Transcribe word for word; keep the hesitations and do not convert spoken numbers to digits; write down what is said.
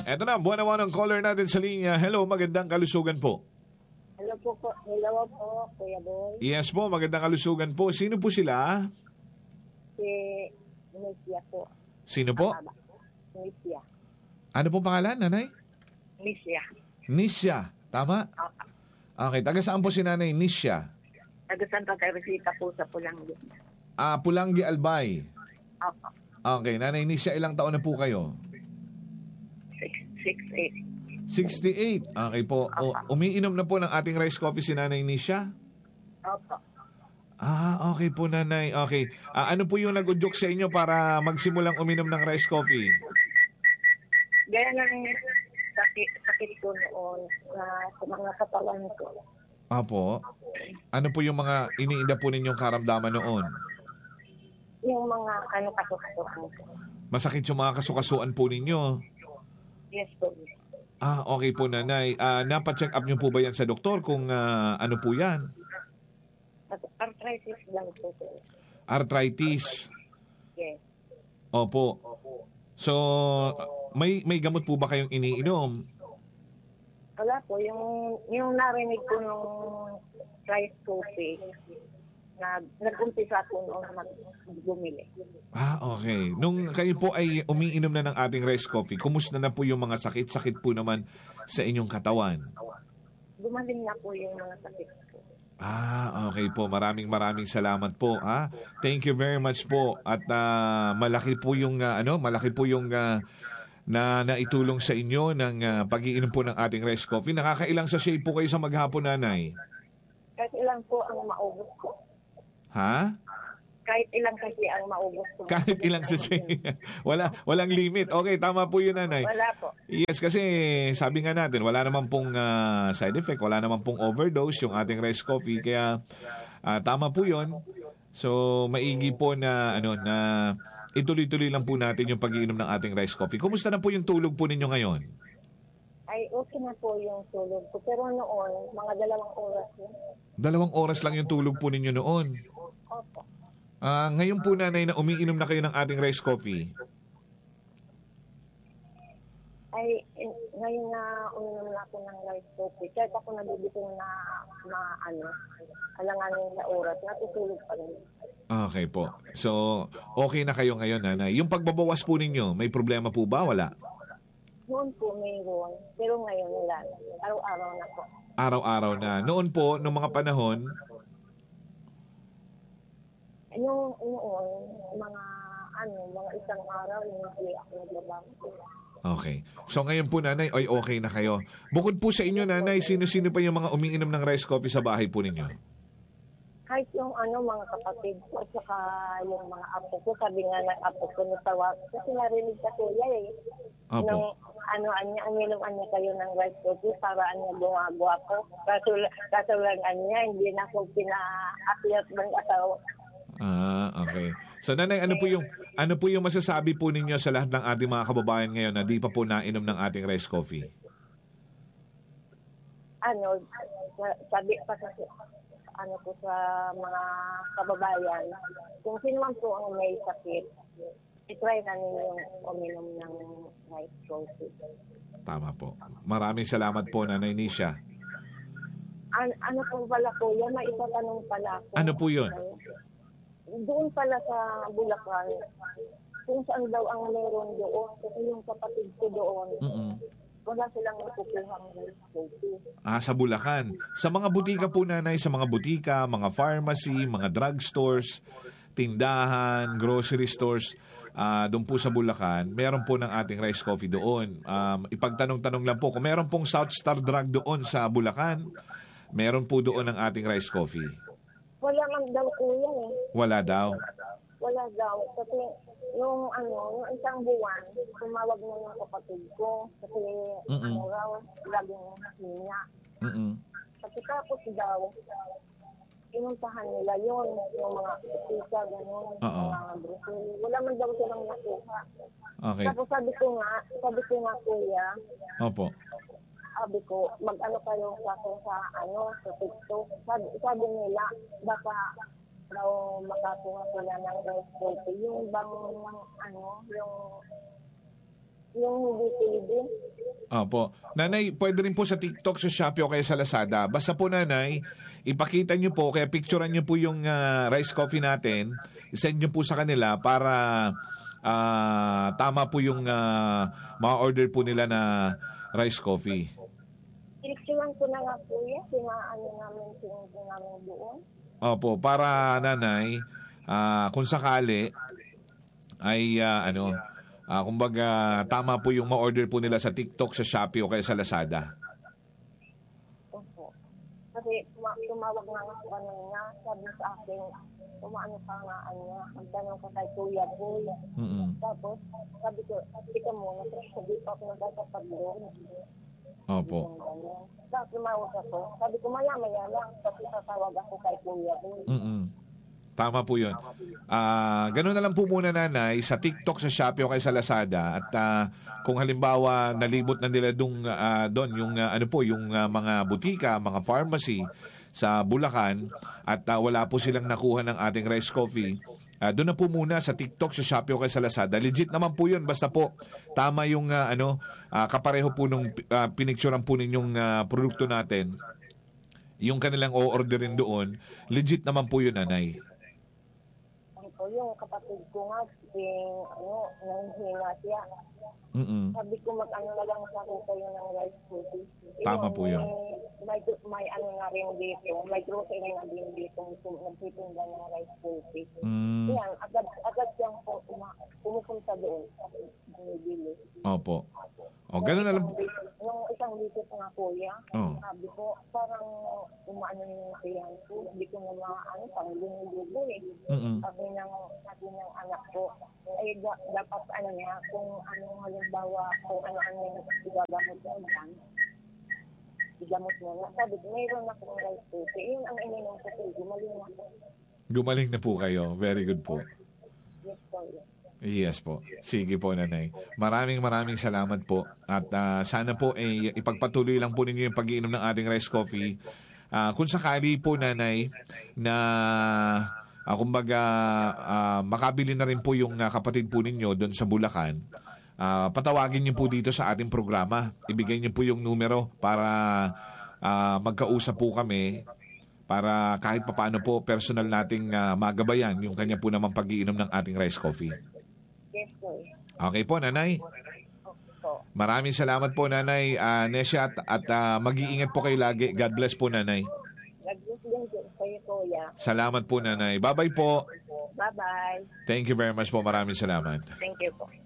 Eto na, buwan-buwan ang caller natin sa linya. Hello, magandang kalusugan po. Hello po po. Hello po, Kuya Boy. Yes po, magandang kalusugan po. Sino po sila? Si Nisya po. Sino po? Nisya. Ano po pangalan, nanay? Nisya. Nisya. Tama? Opo. Okay, taga saan po si nanay Nisya? Taga Santa Teresita po sa Pulanggi. Ah, Pulanggi, Albay. Opo. Okay, nanay Nisya, ilang taon na po kayo? Six, six, eight. sixty-eight. Okay po. O, umiinom na po ng ating rice coffee si nanay Nisya? Opo. Ah, okay po nanay. Okay. Ah, ano po yung nag-udyok sa inyo para magsimulang uminom ng rice coffee? Gaya ng sakit, sakit ko noon na sa mga katawan ko. Apo. Ano po yung mga iniinda po ninyong karamdaman noon? Yung mga ano kasukasuhan ko. Masakit yung mga kasukasuan po ninyo? Yes po. Ah, okay po nanay. Ah, napa-check up niyo po ba yan sa doktor kung ah, ano po yan? Arthritis lang po. Arthritis. Yes. Opo. So, may may gamot po ba kayong iniinom? Wala po. Yung, yung narinig ko nung rice coffee, na nag-umpisa po noon na bumili. Ah, okay. Nung kayo po ay umiinom na ng ating rice coffee, kumusta na po yung mga sakit-sakit po naman sa inyong katawan? Gumaling na po yung mga sakit ko. Ah, okay po. Maraming maraming salamat po. Ha? Thank you very much po. At uh, malaki po yung uh, ano, malaki po yung uh, na naitulong sa inyo ng uh, pag-iinom po ng ating rice coffee. Nakakailang sachet po kayo sa maghapon, nanay? Kahit ilang po ang maubos ko. Ha? Kahit ilang kasi ang maubos ko. Kahit ilang sachet. Wala, walang limit. Okay, tama po yun, nanay. Wala po. Yes, kasi sabi nga natin, wala naman pong uh, side effect, wala naman pong overdose yung ating rice coffee. Kaya uh, tama po yun. So, maigi po na, ano, na ituloy-tuloy lang po natin yung pag-iinom ng ating rice coffee. Kumusta na po yung tulog po ninyo ngayon? Ay, okay na po yung tulog ko. Pero noon, mga dalawang oras na. Dalawang oras lang yung tulog po ninyo noon. Opo. Ah, ngayon po, nanay, na umiinom na kayo ng ating rice coffee. Ay, eh, ngayon na uminom na ako ng rice coffee. Kahit ako nabibito na, na ano, alanganin sa oras, natutulog pa rin. Okay po. So, okay na kayo ngayon, nanay. Yung pagbabawas po ninyo, may problema po ba? Wala? Noon po mayroon, pero ngayon wala. Araw-araw na po. Araw-araw na. Noon po, nung mga panahon, Yung noon, mga ano, mga isang araw, hindi ako nagbabango. okay. So ngayon po, nanay, ay okay na kayo. Bukod po sa inyo, nanay, sino-sino pa yung mga umiinom ng rice coffee sa bahay po ninyo? Kahit yung ano, mga kapatid ko, at saka yung mga apo ko, sabi nga ng apo ko, natawa. Kasi narinig ka kuya eh. Apo. Nung ano, anya, aniluan niya kayo ng rice coffee para anya gumagawa ko. Kaso, kaso lang anya, hindi na ako pinaakyat ng asawa. Ah, okay. So nanay, ano po yung ano po yung masasabi po ninyo sa lahat ng ating mga kababayan ngayon na di pa po nainom ng ating rice coffee? Ano, sabi pa kasi, ano po sa mga kababayan, kung sino man po ang may sakit, itry na ninyong uminom ng rice coffee. Tama po. Maraming salamat po, Nanay Nisya. An ano po pala po, yan, may itatanong pala ako. Ano po yun? Doon pala sa Bulacan, kung saan daw ang meron doon, kasi yung kapatid ko doon, Mm-mm. wala silang nakukuhang rice coffee. Ah, sa Bulacan. Sa mga butika po, nanay, sa mga butika, mga pharmacy, mga drugstores, tindahan, grocery stores, uh, doon po sa Bulacan, meron po ng ating rice coffee doon. Um, ipagtanong-tanong lang po, kung meron pong South Star Drug doon sa Bulacan, meron po doon ng ating rice coffee. Wala man daw kuya eh. Wala daw. Wala daw. Kasi nung ano, nung isang buwan, tumawag na yung kapatid ko. Kasi Mm-mm. ano raw, laging hinya. Mm-mm. Kasi tapos daw, inuntahan nila yun, yung mga pizza, gano'n, Oo. mga grocery. Wala man daw silang nakuha. Okay. Tapos sabi ko nga, sabi ko nga kuya, Opo. sabi ko, mag-ano kayo sa sa ano, sa TikTok. Sabi, sabi nila, baka daw makakuha sila ng rice coffee. Yung bang, ano, yung Yung hindi pwede. Opo. Nanay, pwede rin po sa TikTok, sa Shopee o kaya sa Lazada. Basta po nanay, ipakita nyo po, kaya picturean nyo po yung ah, rice coffee natin, isend nyo po sa kanila para ah, tama po yung ah, mga order po nila na rice coffee. Picturean ko na nga kuya, sinaano namin, sinunod namin doon. Opo, para nanay, ah, kung sakali ay ah, ano, ah, kumbaga tama po yung ma-order po nila sa TikTok, sa Shopee o kaya sa Lazada. Opo. Kasi tuma- tumawag na nga ako kanina, sabi sa akin, umaano ka nga, ano, ang tanong ko kay Kuya Boy. Mm-mm. Tapos, sabi ko, sabi ka muna, tapos sabi pa ako nagkakapag-loan. Opo. Tapos tumawag ako, sabi ko, maya-maya lang, kasi tatawag ako kay Kuya Boy. Mm-mm. Tama po yun. Ah, ganun na lang po muna nanay sa TikTok, sa Shopee o kaya sa Lazada. At ah, kung halimbawa nalibot na nila dung, ah, doon yung ah, ano po yung ah, mga butika, mga pharmacy sa Bulacan at ah, wala po silang nakuha ng ating rice coffee, ah, doon na po muna sa TikTok, sa Shopee o kaya sa Lazada. Legit naman po yun. Basta po tama yung ah, ano ah, kapareho po nung ah, pinicturean po ninyong ah, produkto natin. Yung kanilang o-orderin doon, legit naman po yun nanay. O yung kapatid ko nga, yung, ano, nanghina siya. Mm-mm. Sabi ko, mag-ano na lang sa akin kayo ng rice coffee. Tama po yun. May, may ano nga rin dito, may grocery na din dito, nagtitinda ng rice coffee. Mm. Yan, agad, agad siyang po, uma- pumupunta doon. Bumibili. Opo. O, ganun na lang. Nung isang visit nga kuya, Oh. sabi ko, parang umaano yung kailan ko, hindi ko na maano, pang lumudugo eh. Mm-mm. Sabi ng, sabi ng anak ko, ay da, dapat ano niya, kung anong halimbawa, kung ano-ano yung igagamot mo dyan, igamot mo na. Sabi ko, mayroon akong rice coffee. Yun ang ininom ko ko, gumaling ako. Gumaling na po kayo. Very good po. Yes, sorry. Yes po. Sige po, nanay. Maraming maraming salamat po. At ah, sana po eh, ipagpatuloy lang po ninyo yung pag-iinom ng ating rice coffee. Ah, kung sakali po, nanay, na ah, kumbaga ah, makabili na rin po yung ah, kapatid po ninyo doon sa Bulacan, ah, patawagin niyo po dito sa ating programa. Ibigay niyo po yung numero para ah, magkausap po kami para kahit papaano po personal nating ah, magabayan yung kanya po naman pag-iinom ng ating rice coffee. Yes, sir. Okay po, nanay. So, Maraming salamat po, nanay uh, Nesha, at, at ah, mag-iingat po kayo lagi. God bless po, nanay. nag-gusto din kayo, kuya. Salamat po, nanay. Bye-bye po. Bye-bye. Thank you very much po. Maraming salamat. Thank you po.